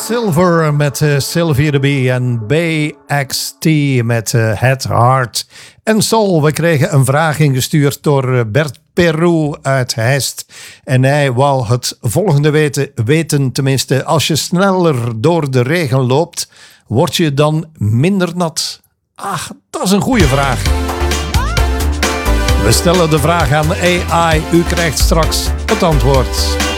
Silver met Sylvie de Bee en BXT met Het Hart en Soul. We kregen een vraag ingestuurd door Bert Peru uit Heist. En hij wou het volgende weten, tenminste, als je sneller door de regen loopt, word je dan minder nat? Ach, dat is een goede vraag. We stellen de vraag aan AI. U krijgt straks het antwoord.